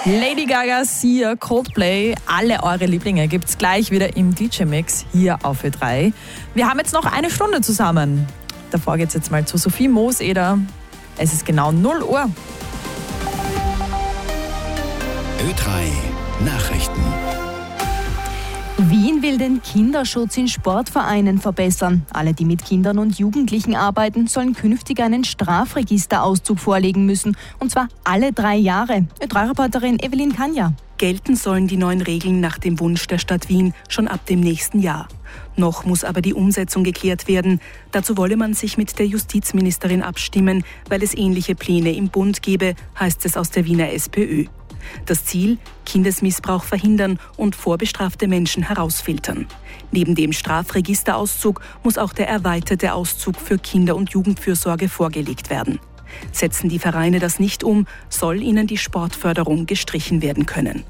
Lady Gaga, Sia, Coldplay, alle eure Lieblinge gibt's gleich wieder im DJ-Mix hier auf Ö3. Wir haben jetzt noch eine Stunde zusammen. Davor geht's jetzt mal zu Sophie Mooseder. Es ist genau 0 Uhr. Ö3 Nachrichten. Wien will den Kinderschutz in Sportvereinen verbessern. Alle, die mit Kindern und Jugendlichen arbeiten, sollen künftig einen Strafregisterauszug vorlegen müssen. Und zwar alle 3 Jahre. Ö3-Reporterin Evelyn Kanja. Gelten sollen die neuen Regeln nach dem Wunsch der Stadt Wien schon ab dem nächsten Jahr. Noch muss aber die Umsetzung geklärt werden. Dazu wolle man sich mit der Justizministerin abstimmen, weil es ähnliche Pläne im Bund gebe, heißt es aus der Wiener SPÖ. Das Ziel: Kindesmissbrauch verhindern und vorbestrafte Menschen herausfiltern. Neben dem Strafregisterauszug muss auch der erweiterte Auszug für Kinder- und Jugendfürsorge vorgelegt werden. Setzen die Vereine das nicht um, soll ihnen die Sportförderung gestrichen werden können.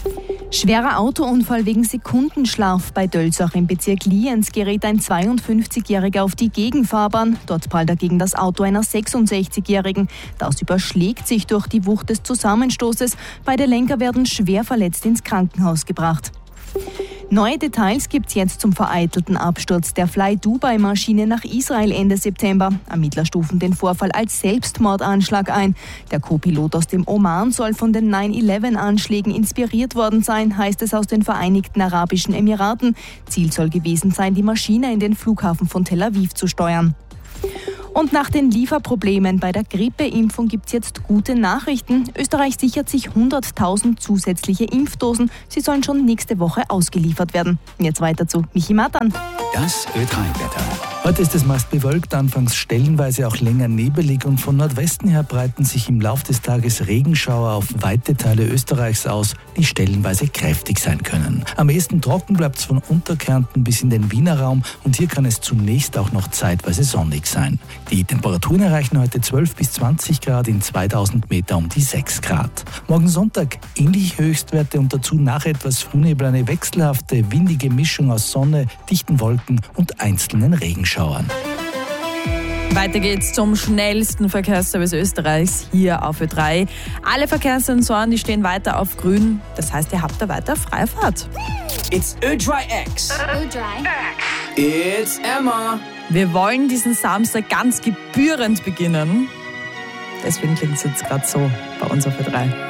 Schwerer Autounfall wegen Sekundenschlaf bei Dölzach im Bezirk Lienz gerät ein 52-Jähriger auf die Gegenfahrbahn. Dort prallt er gegen das Auto einer 66-Jährigen. Das überschlägt sich durch die Wucht des Zusammenstoßes. Beide Lenker werden schwer verletzt ins Krankenhaus gebracht. Neue Details gibt's jetzt zum vereitelten Absturz der Fly-Dubai-Maschine nach Israel Ende September. Ermittler stufen den Vorfall als Selbstmordanschlag ein. Der Co-Pilot aus dem Oman soll von den 9/11-Anschlägen inspiriert worden sein, heißt es aus den Vereinigten Arabischen Emiraten. Ziel soll gewesen sein, die Maschine in den Flughafen von Tel Aviv zu steuern. Und nach den Lieferproblemen bei der Grippeimpfung gibt es jetzt gute Nachrichten. Österreich sichert sich 100.000 zusätzliche Impfdosen. Sie sollen schon nächste Woche ausgeliefert werden. Jetzt weiter zu Michi Matan. Das Ö3-Wetter. Heute ist es meist bewölkt, anfangs stellenweise auch länger nebelig und von Nordwesten her breiten sich im Lauf des Tages Regenschauer auf weite Teile Österreichs aus, die stellenweise kräftig sein können. Am ehesten trocken bleibt es von Unterkärnten bis in den Wiener Raum und hier kann es zunächst auch noch zeitweise sonnig sein. Die Temperaturen erreichen heute 12 bis 20 Grad, in 2000 Meter um die 6 Grad. Morgen Sonntag ähnliche Höchstwerte und dazu nach etwas Frühnebel eine wechselhafte, windige Mischung aus Sonne, dichten Wolken und einzelnen Regenschauern. Weiter geht's zum schnellsten Verkehrsservice Österreichs hier auf Ö3. Alle Verkehrssensoren, die stehen weiter auf grün. Das heißt, ihr habt da weiter freie Fahrt. It's Ö3X. It's Emma. Wir wollen diesen Samstag ganz gebührend beginnen. Deswegen klingt es jetzt gerade so bei uns auf Ö3.